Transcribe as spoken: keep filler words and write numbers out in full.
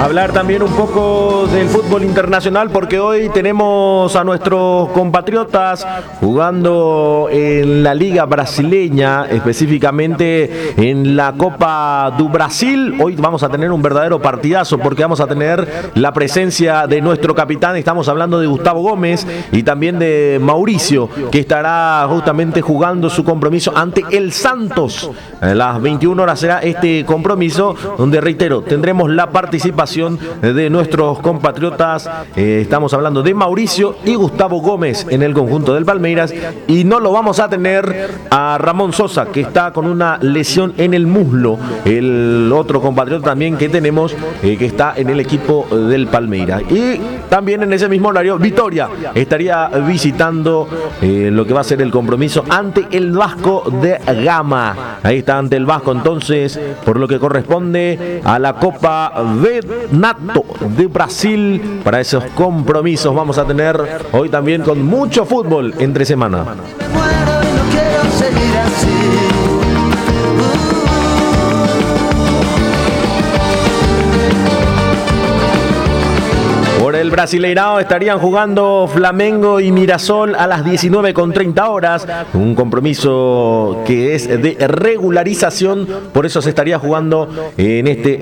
Hablar también un poco del fútbol internacional, porque hoy tenemos a nuestros compatriotas jugando en la Liga Brasileña, específicamente en la Copa do Brasil. Hoy vamos a tener un verdadero partidazo, porque vamos a tener la presencia de nuestro capitán. Estamos hablando de Gustavo Gómez y también de Mauricio, que estará justamente jugando su compromiso ante el Santos. A las veintiuna horas será este compromiso, donde, reitero, tendremos la participación de nuestros compatriotas. Eh, estamos hablando de Mauricio y Gustavo Gómez en el conjunto del Palmeiras, y no lo vamos a tener a Ramón Sosa, que está con una lesión en el muslo, el otro compatriota también que tenemos, eh, que está en el equipo del Palmeiras. Y también en ese mismo horario, Vitória estaría visitando eh, lo que va a ser el compromiso ante el Vasco de Gama. Ahí está, ante el Vasco, entonces, por lo que corresponde a la Copa Venato de Brasil. Para esos compromisos vamos a tener hoy también con mucho fútbol entre semana. Por el Brasileirao estarían jugando Flamengo y Mirassol a las diecinueve con treinta horas, un compromiso que es de regularización, por eso se estaría jugando en este